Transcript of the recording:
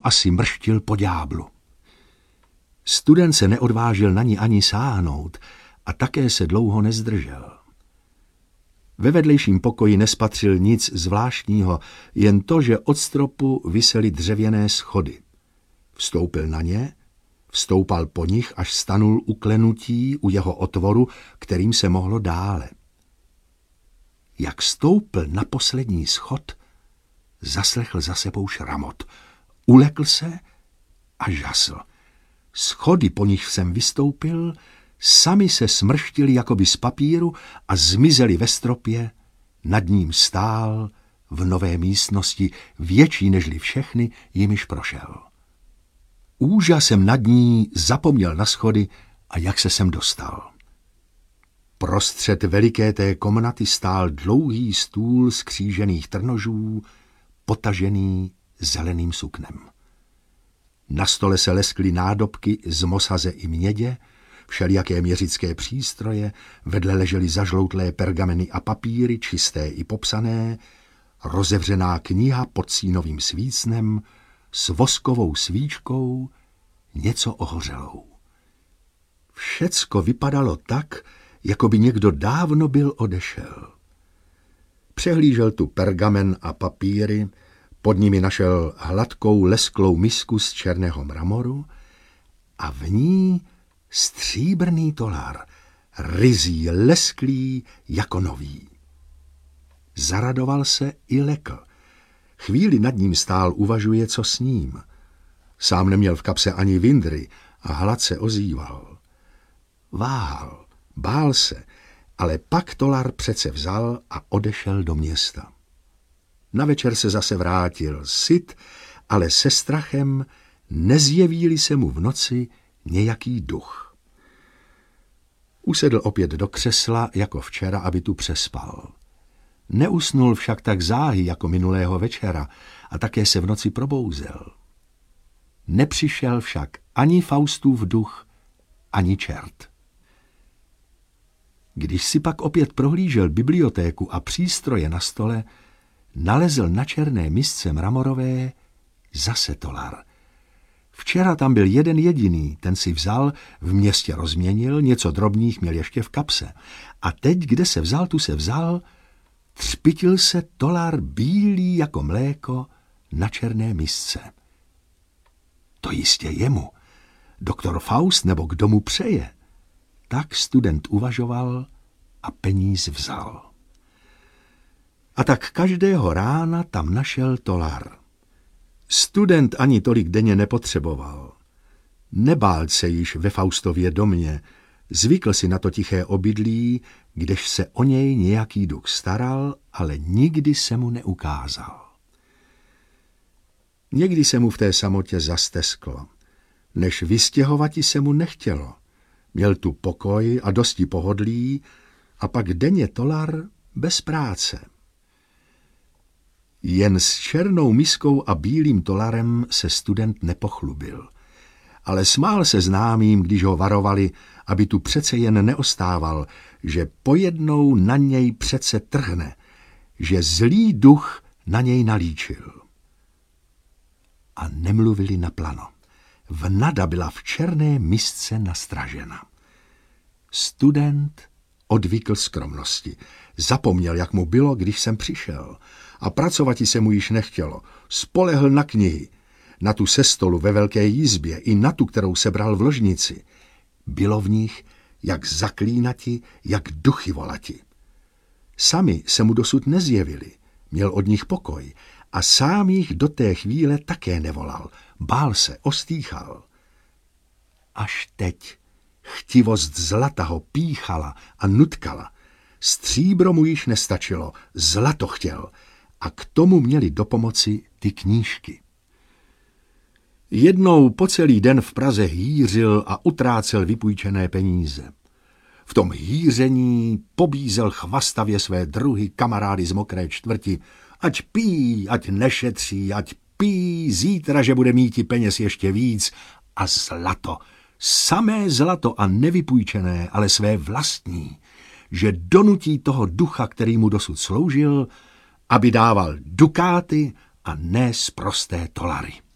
asi mrštil po ďáblu. Student se neodvážil na ní ani sáhnout a také se dlouho nezdržel. Ve vedlejším pokoji nespatřil nic zvláštního, jen to, že od stropu visely dřevěné schody. Vstoupil na ně, vstoupal po nich, až stanul u klenutí u jeho otvoru, kterým se mohlo dále. Jak stoupl na poslední schod, zaslechl za sebou šramot. Ulekl se a žasl. Schody, po nich jsem vystoupil, sami se smrštili jakoby z papíru a zmizeli ve stropě, nad ním stál v nové místnosti, větší nežli všechny, jimiž prošel. Úžasem nad ní zapomněl na schody a jak se sem dostal. Prostřed veliké té komnaty stál dlouhý stůl z křížených trnožů, potažený zeleným suknem. Na stole se leskly nádobky z mosaze i mědě, všelijaké měřické přístroje, vedle ležely zažloutlé pergameny a papíry, čisté i popsané, rozevřená kniha pod sínovým svícnem, s voskovou svíčkou, něco ohořelou. Všecko vypadalo tak, jako by někdo dávno byl odešel. Přehlížel tu pergamen a papíry, pod nimi našel hladkou lesklou misku z černého mramoru a v ní stříbrný tolar, ryzí, lesklý jako nový. Zaradoval se i lekl. Chvíli nad ním stál, uvažuje, co s ním. Sám neměl v kapse ani vindry a hladce ozýval. Váhal, bál se, ale pak tolar přece vzal a odešel do města. Na večer se zase vrátil, syt, ale se strachem, nezjeví-li se mu v noci nějaký duch. Usedl opět do křesla, jako včera, aby tu přespal. Neusnul však tak záhy, jako minulého večera, a také se v noci probouzel. Nepřišel však ani Faustův duch, ani čert. Když si pak opět prohlížel bibliotéku a přístroje na stole, nalezl na černé misce mramorové zase tolar. Včera tam byl jeden jediný, ten si vzal, v městě rozměnil, něco drobných měl ještě v kapse. A teď, kde se vzal, tu se vzal, třpitil se tolar bílý jako mléko na černé misce. To jistě jemu, doktor Faust nebo kdo mu přeje. Tak student uvažoval a peníz vzal. A tak každého rána tam našel tolar. Student ani tolik denně nepotřeboval. Nebál se již ve Faustově domě, zvykl si na to tiché obydlí, kdež se o něj nějaký duch staral, ale nikdy se mu neukázal. Někdy se mu v té samotě zastesklo. Než vystěhovati se mu nechtělo. Měl tu pokoj a dosti pohodlí a pak denně tolar bez práce. Jen s černou miskou a bílým tolarem se student nepochlubil. Ale smál se známým, když ho varovali, aby tu přece jen neostával, že pojednou na něj přece trhne, že zlý duch na něj nalíčil. A nemluvili naplano. Vnada byla v černé misce nastražena. Student odvykl skromnosti. Zapomněl, jak mu bylo, když jsem přišel. A pracovati se mu již nechtělo. Spolehl na knihy, na tu se stolu ve velké jizbě i na tu, kterou sebral v ložnici. Bylo v nich jak zaklínati, jak duchy volati. Sami se mu dosud nezjevili, měl od nich pokoj a sám jich do té chvíle také nevolal. Bál se, ostýchal. Až teď chtivost zlata ho píchala a nutkala. Stříbro mu již nestačilo, zlato chtěl a k tomu měli do pomoci ty knížky. Jednou po celý den v Praze hýřil a utrácel vypůjčené peníze. V tom hýření pobízel chvastavě své druhy, kamarády z Mokré čtvrti, ať pí, ať nešetří, ať pí, zítra, že bude míti peněz ještě víc a zlato. Samé zlato a nevypůjčené, ale své vlastní, že donutí toho ducha, který mu dosud sloužil, aby dával dukáty a ne sprosté tolary.